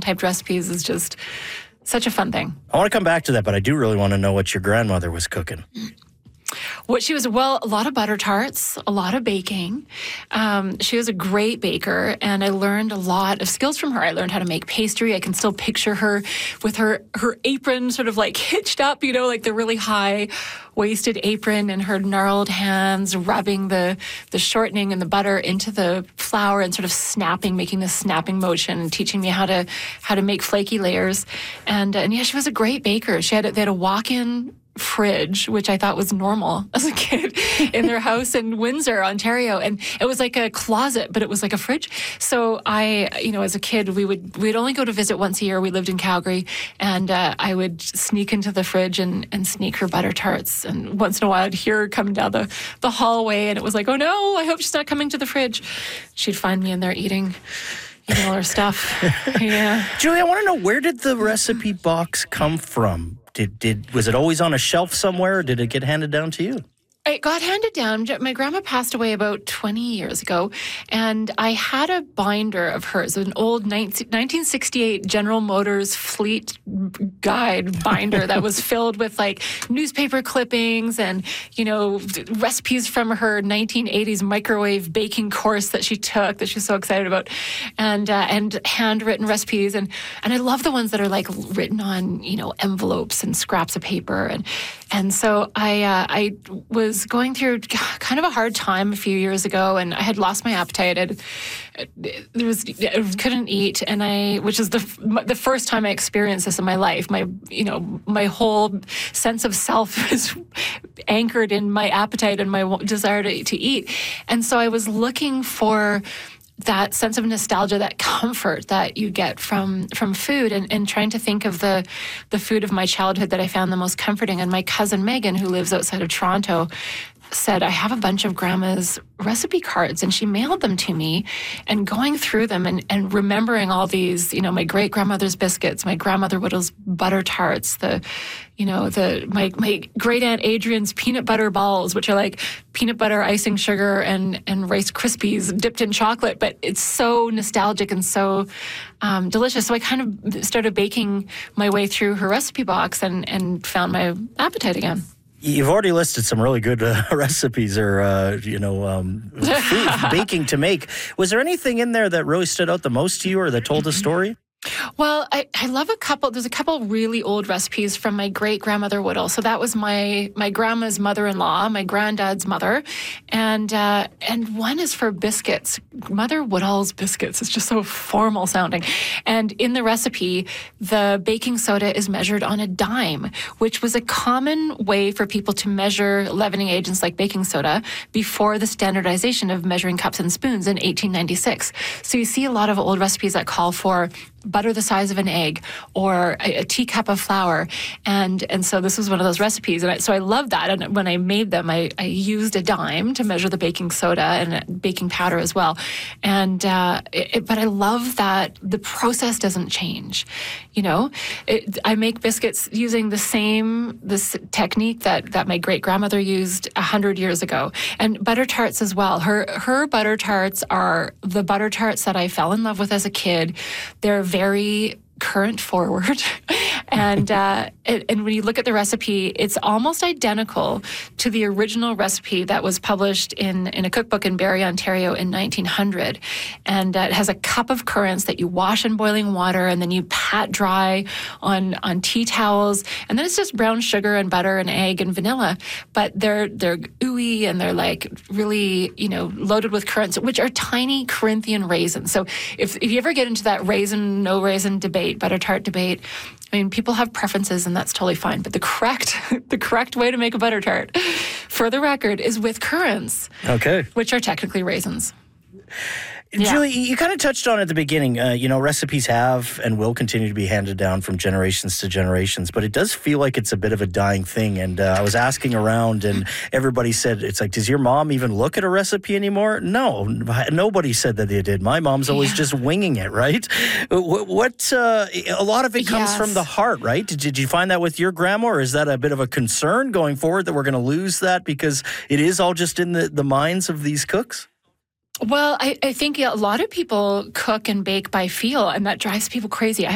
typed recipes is just such a fun thing. I want to come back to that, but I do really want to know what your grandmother was cooking. What she was, a lot of butter tarts, a lot of baking. She was a great baker, and I learned a lot of skills from her. I learned how to make pastry. I can still picture her with her apron sort of like hitched up, like the really high-waisted apron, and her gnarled hands rubbing the shortening and the butter into the flour and sort of snapping, making this snapping motion, and teaching me how to make flaky layers. And yeah, she was a great baker. They had a walk-in fridge, which I thought was normal as a kid, in their house in Windsor, Ontario. And it was like a closet, but it was like a fridge. So I, as a kid, we'd only go to visit once a year. We lived in Calgary, and I would sneak into the fridge and sneak her butter tarts. And once in a while, I'd hear her coming down the hallway, and it was like, oh no, I hope she's not coming to the fridge. She'd find me in there eating all her stuff. Yeah. Julie, I want to know, where did the recipe box come from? Was it always on a shelf somewhere, or did it get handed down to you? It got handed down. My grandma passed away about 20 years ago, and I had a binder of hers, an old 1968 General Motors Fleet Guide binder that was filled with like newspaper clippings and, recipes from her 1980s microwave baking course that she took that she's so excited about, and handwritten recipes. And I love the ones that are like written on, envelopes and scraps of paper. And so I was going through kind of a hard time a few years ago, and I had lost my appetite. I couldn't eat, which is the first time I experienced this in my life. My whole sense of self is anchored in my appetite and my desire to eat. And so I was looking for that sense of nostalgia, that comfort that you get from food, and trying to think of the food of my childhood that I found the most comforting. And my cousin Megan, who lives outside of Toronto, said, I have a bunch of Grandma's recipe cards, and she mailed them to me. And going through them and remembering all these, my great grandmother's biscuits, my grandmother Whittle's butter tarts, my great aunt Adrian's peanut butter balls, which are like peanut butter, icing sugar, and Rice Krispies dipped in chocolate, but it's so nostalgic and so delicious. So I kind of started baking my way through her recipe box and found my appetite again. You've already listed some really good recipes or, food, baking to make. Was there anything in there that really stood out the most to you or that told a story? Well, I love there's a couple really old recipes from my great-grandmother Whittle. So that was my grandma's mother-in-law, my granddad's mother. And one is for biscuits. Mother Whittle's biscuits. It's just so formal sounding. And in the recipe, the baking soda is measured on a dime, which was a common way for people to measure leavening agents like baking soda before the standardization of measuring cups and spoons in 1896. So you see a lot of old recipes that call for butter the size of an egg or a teacup of flour. And so this was one of those recipes. And so I loved that. And when I made them, I used a dime to measure the baking soda and baking powder as well. And but I love that the process doesn't change. I make biscuits using this technique that my great-grandmother used 100 years ago. And butter tarts as well. Her butter tarts are the butter tarts that I fell in love with as a kid. They're very current forward. And when you look at the recipe, it's almost identical to the original recipe that was published in a cookbook in Barrie, Ontario in 1900. And it has a cup of currants that you wash in boiling water and then you pat dry on tea towels. And then it's just brown sugar and butter and egg and vanilla. But they're ooey and they're like really, loaded with currants, which are tiny Corinthian raisins. So if you ever get into that raisin, no raisin debate, butter tart debate, people have preferences, and that's totally fine. But the correct way to make a butter tart, for the record, is with currants, okay, which are technically raisins. Yeah. Julie, you kind of touched on it at the beginning. Recipes have and will continue to be handed down from generations to generations, but it does feel like it's a bit of a dying thing. And I was asking around, and everybody said, it's like, does your mom even look at a recipe anymore? No, nobody said that they did. My mom's always just winging it, right? A lot of it comes from the heart, right? Did you find that with your grandma, or is that a bit of a concern going forward that we're going to lose that because it is all just in the minds of these cooks? Well, I think a lot of people cook and bake by feel, and that drives people crazy.